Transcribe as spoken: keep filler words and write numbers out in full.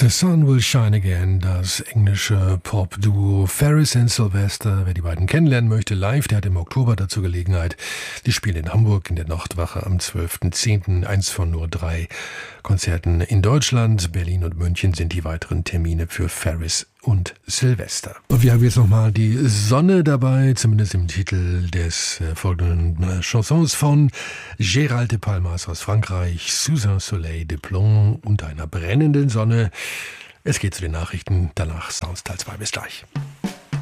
The Sun Will Shine Again, das englische Pop-Duo Ferris and Sylvester. Wer die beiden kennenlernen möchte live, der hat im Oktober dazu Gelegenheit. Die spielen in Hamburg in der Nachtwache am zwölften zehnten Eins von nur drei Konzerten in Deutschland. Berlin und München sind die weiteren Termine für Ferris und Sylvester. Und wir haben jetzt nochmal die Sonne dabei, zumindest im Titel des äh, folgenden äh, Chansons von Gérald de Palmas aus Frankreich, Sous un soleil de plomb, unter einer brennenden Sonne. Es geht zu den Nachrichten, danach Sounds Teil zwei. Bis gleich.